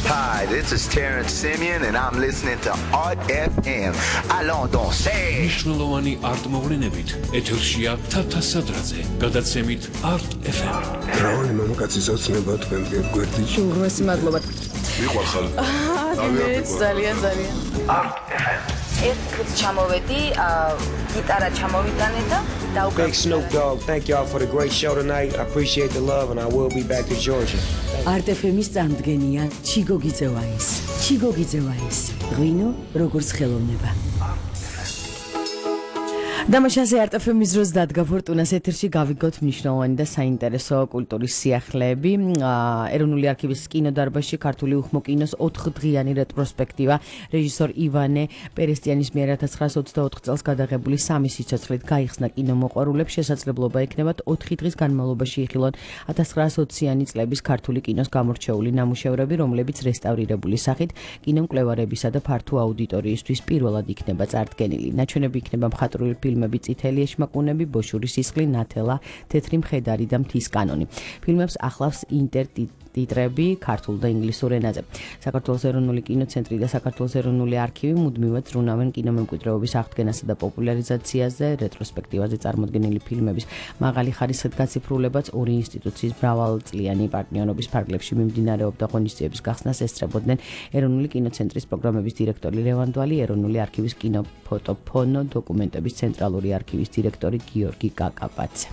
Hi, this is Terrence Simeon and I'm listening to Art FM. Allons danser. მნიშვნელოვანი არტ-მოვლენებით ეთერშია თათა სადრაძე. გადაცემით Art FM. Რავი მამაკაცის ოცნება თქვენგან გვერდიში. უღრმესი მადლობა. მიყვალ ძალიან. Art FM. ერთ დღეს ჩამოვედი, გიტარა ჩამოვიტანე და Big Snoop Dogg, thank y'all for the great show tonight. I appreciate the love and I will be back to Georgia. Art FM-ის წარმოდგენია ჩიგო გიძევაის. ჩიგო გიძევაის. ღვინო როგორც ხელოვნება. დამაშაზე Art FM-ის დროს დადგა ფორტუნას ეთერში გავიგოთ მნიშვნელოვანი და საინტერესო კულტურის სიახლეები. ეროვნული არქივის კინოდარბაზში ქართული უხმო კინოს 4 დღიანი რეტროსპექტივა რეჟისორ ივანე პერესტიანის მიერ 1924 წელს გადაღებული 3 სიცოცხლით გაიხსნა კინომოყვარულებს შესაძლებლობა ექნებათ 4 დღის განმავლობაში იხილონ 1920-იანი წლების ქართული კინოს გამორჩეული ნამუშევრები, რომლებიც რესტავრირებული სახით კინომკვლევარებისა და ფართო აუდიტორიისთვის პირველად იქნება წარდგენილი. ნაჩვენები იქნება მხატვრული ფილმები წითელი ეშმაკუნები, ბოშური სისხლი, ნათელა, თეთრი მხედარი და მთის კანონი. ფილმებს ახლავს ინტერტიტრები ქართულ და ინგლისურ ენაზე. საქართველოს ეროვნული კინოცენტრი და საქართველოს ეროვნული არქივი მუდმივად ზრუნავენ კინომემკვიდრეობის აღდგენასა და პოპულარიზაციაზე. რეტროსპექტივაზე წარმოდგენილი ფილმების მაღალი ხარისხით გაციფრულებაც ორი ინსტიტუციის მრავალწლიანი პარტნიორობის ფარგლებში მიმდინარეობდა ღონისძიების გახსნას ესწრებოდნენ ეროვნული კინოცენტრის პროგრამების დირექტორი ლევანდვალი, ეროვნული არქივის კინოფოტოფონო დოკუმენტების ცენტრალური არქივის დირექტორი გიორგი კაკაპაძე.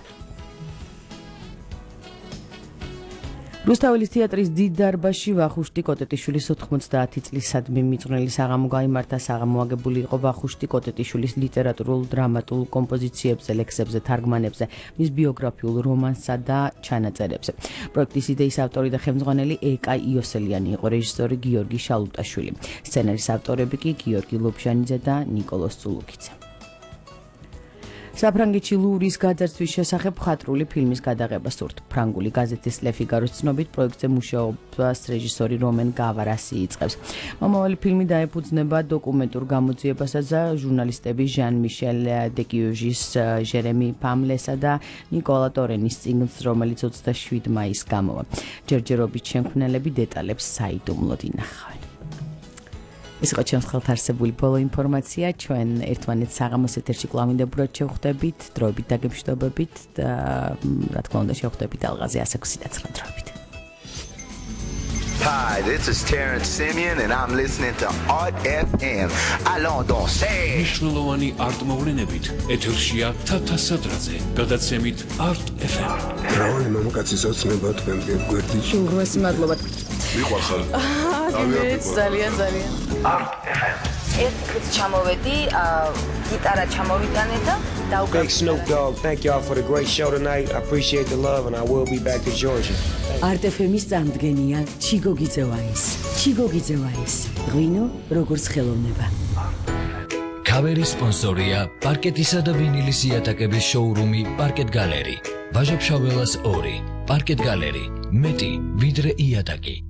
რუსთაველის თეატრის დიდ დარბაზში ვახუშტი კოტეტიშვილის 90 წლისადმი მიძღვნილი საღამო გაიმართა. საღამო აგებული იყო ვახუშტი კოტეტიშვილის ლიტერატურულ დრამატულ კომპოზიციებზე, ლექსებზე, თარგმანებზე, მის ბიოგრაფიულ რომანსსა და ჩანაწერებზე. პროექტის იდეის ავტორი და ხელმძღვანელი ეკა იოსელიანი იყო რეჟისორი გიორგი შალუტაშვილი. სცენარის ავტორები კი გიორგი ლობჟანიძე და ნიკოლოზ წულუკიძე. საფრანგეთში ლუვრის გაძარცვის შესახებ მხატვრული ფილმის გადაღება სურთ. ფრანგული გაზეთის Le Figaro-ს ცნობით, პროექტზე მუშაობას რეჟისორი რომენ გავარასი იწყებს. მომავალი ფილმი დაეფუძნება დოკუმენტურ გამოძიებასაც და ჟურნალისტები ჟან-მიშელ დეკიუჟის, ჟერემი პამლესა და ნიკოლა ტორენის წიგნს, რომელიც 27 მაისს გამოვა. ჯერჯერობით შემქმნელები დეტალებს საიდუმლოდ ინახავენ. ეს იყო ჩემს ხელთ არსებული ბოლო ინფორმაცია. ჩვენ ერთმანეთს საღამოს ეთერში კლავინდებურად შევხვდებით, დროებით დაგემშვიდობებით და რა თქმა უნდა შევხვდებით ალღაზე 106 დროებით. Hi, this is Terrence Simeon and I'm listening to Art FM. Allons danser. მნიშვნელოვანი არტ-მოვლენებით ეთერშია თათა სადრაძე. გადაცემით Art FM. რავი მამაკაცის ოცნება თქვენგან გვერდიში. უღრმესი მადლობა. მიყვალ ძალიან. Art FM. ერთ დღეს ჩამოვედი, გიტარა ჩამოვიტანე და Big Snoop Dogg, thank y'all for the great show tonight. I appreciate the love and I will be back to Georgia. Art FM-ის წარმოდგენია ჩიგო გიძევაის. ჩიგო გიძევაის. ღვინო როგორც ხელოვნება. ქავერის სპონსორია პარკეტისა და ვინილის იატაკების შოურუმი პარკეტ გალერი. ვაჟა-ფშაველას 2. პარკეტ გალერი. მეტი ვიდრე იატაკი.